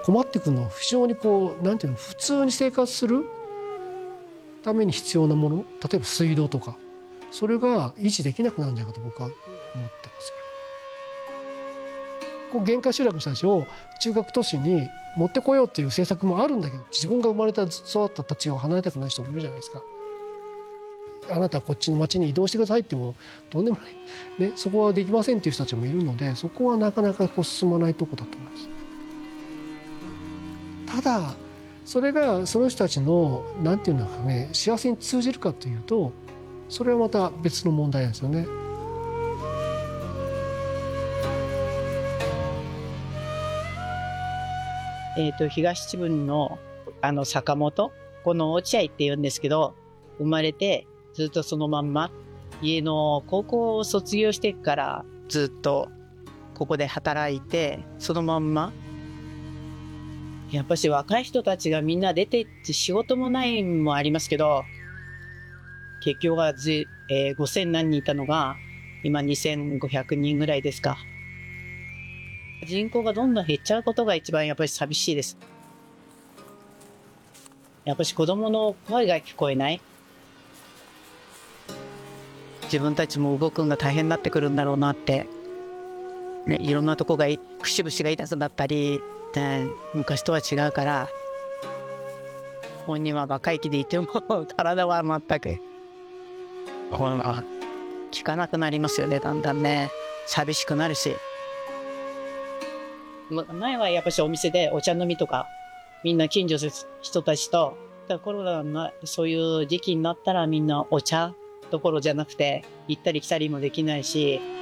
困ってくるのは非常になんていうの、普通に生活するために必要なもの、例えば水道とか、それが維持できなくなるんじゃないかと僕は思ってますよ。限界集落の人たちを中核都市に持ってこようっていう政策もあるんだけど、自分が生まれた育った土地を離れたくない人もいるじゃないですか。あなたはこっちの町に移動してくださいってもとんでもない、ね、そこはできませんっていう人たちもいるので、そこはなかなか進まないとこだと思います。ただそれがその人たちのなんていうんですかね、幸せに通じるかというと、それはまた別の問題なんですよね。 東秩父の坂本、この落合って言うんですけど、生まれてずっとそのまんま、家の高校を卒業してからずっとここで働いて、そのまんま。やっぱし若い人たちがみんな出てって仕事もないのもありますけど、結局は5000何人いたのが今2500人ぐらいですか。人口がどんどん減っちゃうことが一番やっぱり寂しいです。やっぱし子供の声が聞こえない。自分たちも動くのが大変になってくるんだろうなって。ね、いろんなとこが節々が痛くなったり、昔とは違うから、本人は若い気でいても体は全く聞かなくなりますよね。だんだんね、寂しくなるし。前はやっぱしお店でお茶飲みとか、みんな近所の人たちと、コロナのそういう時期になったらみんなお茶どころじゃなくて行ったり来たりもできないし、